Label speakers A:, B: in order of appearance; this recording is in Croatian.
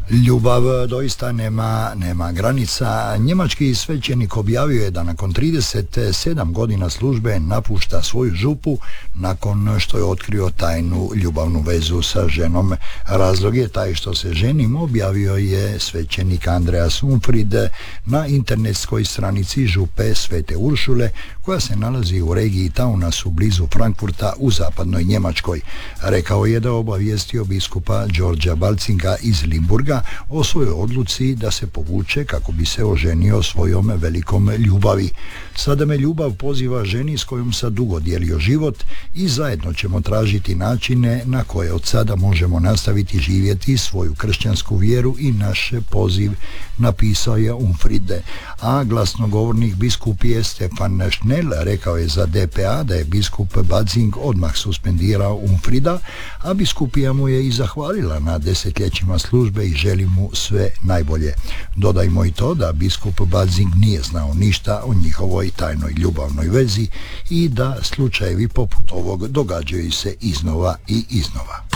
A: Ljubav doista nema granica. Njemački svećenik objavio je da nakon 37 godina službe napušta svoju župu nakon što je otkrio tajnu ljubavnu vezu sa ženom. Razlog je taj što se ženim, objavio je svećenik Andreas Umfried na internetskoj stranici župe Svete Uršule, koja se nalazi u regiji Taunasu blizu Frankfurta u zapadnoj Njemačkoj. Rekao je da obavijestio biskupa Georgea Balcinga iz Limburga o svojoj odluci da se povuče kako bi se oženio svojom velikom ljubavi. Sada me ljubav poziva ženi s kojom sam dugo dijelio život i zajedno ćemo tražiti načine na koje od sada možemo nastaviti živjeti svoju kršćansku vjeru i naš poziv, napisao je Umfried. A glasnogovornik biskup je Stefan Schnell rekao je za DPA da je biskup Balcing odmah suspendirao Umfrieda, a biskupija mu je i zahvalila na desetljećima službe i želi mu sve najbolje. Dodajmo i to da biskup Balcing nije znao ništa o njihovoj tajnoj ljubavnoj vezi i da slučajevi poput ovog događaju se iznova i iznova.